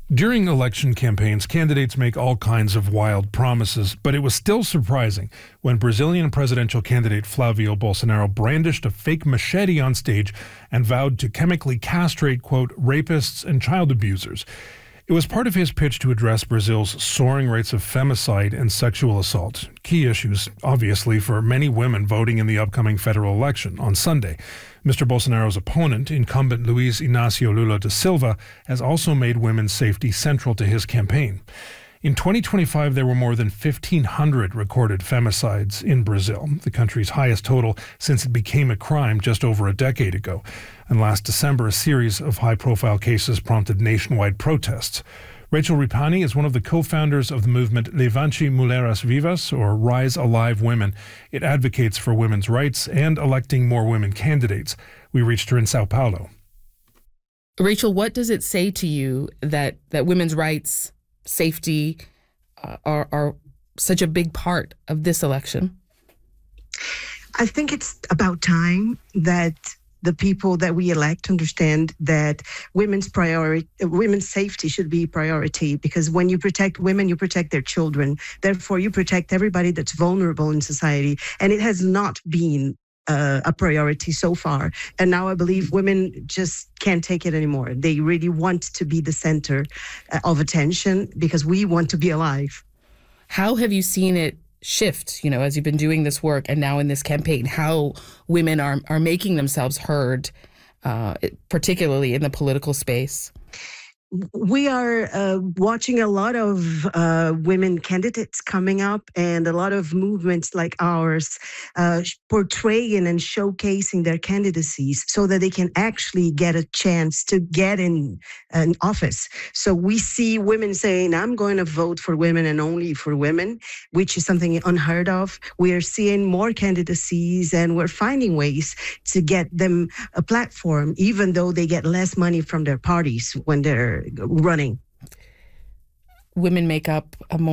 During election campaigns, candidates make all kinds of wild promises, but it was still surprising when Brazilian presidential candidate Flavio Bolsonaro brandished a fake machete on stage and vowed to chemically castrate, quote, rapists and child abusers. It was part of his pitch to address Brazil's soaring rates of femicide and sexual assault, key issues, obviously, for many women voting in the upcoming federal election on Sunday. Mr. Bolsonaro's opponent, incumbent Luiz Inácio Lula da Silva, has also made women's safety central to his campaign. In 2025, there were more than 1,500 recorded femicides in Brazil, the country's highest total since it became a crime just over a decade ago. And last December, a series of high-profile cases prompted nationwide protests. Rachel Ripani is one of the co-founders of the movement Levante Mulheres Vivas, or Rise Alive Women. It advocates for women's rights and electing more women candidates. We reached her in Sao Paulo. Rachel, what does it say to you that women's rights, safety are such a big part of this election? I think it's about time that the people that we elect understand that women's safety should be priority, because when you protect women, you protect their children. Therefore, you protect everybody that's vulnerable in society. And it has not been a priority so far. And now I believe women just can't take it anymore. They really want to be the center of attention because we want to be alive. How have you seen it shift, as you've been doing this work and now in this campaign, how women are making themselves heard, particularly in the political space? We are watching a lot of women candidates coming up and a lot of movements like ours portraying and showcasing their candidacies so that they can actually get a chance to get in an office. So we see women saying, I'm going to vote for women and only for women, which is something unheard of. We are seeing more candidacies and we're finding ways to get them a platform, even though they get less money from their parties when they're running. Women make up a